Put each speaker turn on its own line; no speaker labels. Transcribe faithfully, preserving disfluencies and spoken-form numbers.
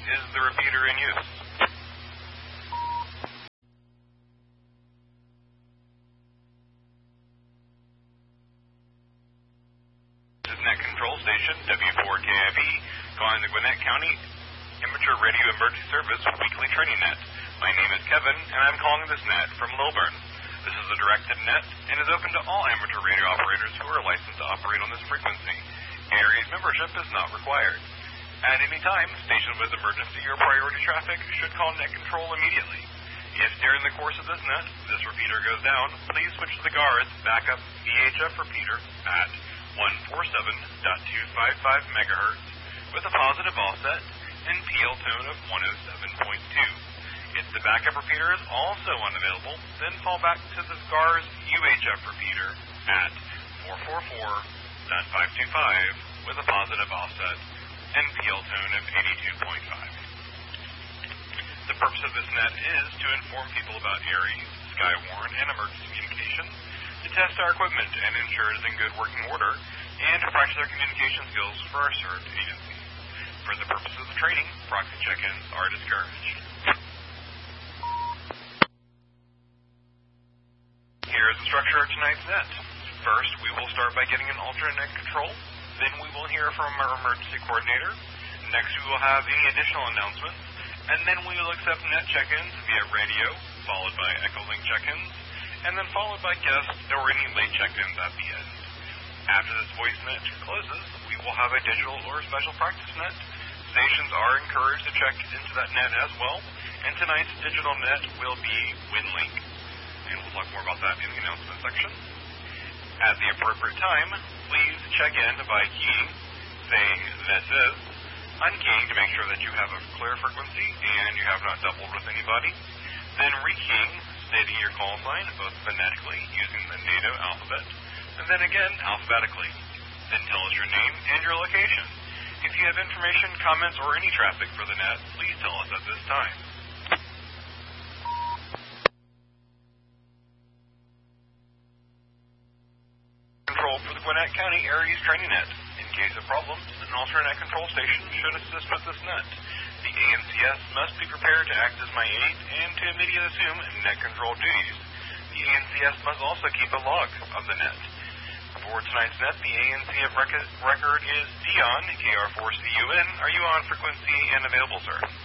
Is the repeater in use? This is Net Control Station, W four K I V, calling the Gwinnett County Amateur Radio Emergency Service Weekly Training Net. My name is Kevin, and I'm calling this net from Lilburn. This is a directed net and is open to all amateur radio operators who are licensed to operate on this frequency. Area's membership is not required. At any time, stations with emergency or priority traffic should call Net Control immediately. If during the course of this net, this repeater goes down, please switch to the G A R S backup V H F repeater at one forty-seven point two five five megahertz with a positive offset and P L tone of one oh seven point two. If the backup repeater is also unavailable, then fall back to the G A R S U H F repeater at four forty-four point five two five with a positive offset and P L tone of eighty-two point five. The purpose of this net is to inform people about ARES, Skywarn, and emergency communications, to test our equipment and ensure it is in good working order, and to practice our communication skills for our served agencies. For the purposes of the training, proxy check-ins are discouraged. Here is the structure of tonight's net. First, we will start by getting an alternate net control. Then we will hear from our emergency coordinator. Next, we will have any additional announcements. And then we will accept net check-ins via radio, followed by Echolink check-ins, and then followed by guests or any late check-ins at the end. After this voice net closes, we will have a digital or special practice net. Stations are encouraged to check into that net as well, and tonight's digital net will be WinLink. And we'll talk more about that in the announcement section. At the appropriate time, please check in by keying, saying "this is," unkeying to make sure that you have a clear frequency and you have not doubled with anybody, then rekeying, stating your call sign both phonetically using the NATO alphabet, and then again alphabetically. Then tell us your name and your location. If you have information, comments, or any traffic for the net, please tell us at this time. Control for the Gwinnett County ARES Training Net. In case of problems, an alternate control station should assist with this net. The A N C S must be prepared to act as my aide and to immediately assume net control duties. The A N C S must also keep a log of the net. For tonight's net, the A N C S record is Dion, K R four C U N. Are you on frequency and available, sir?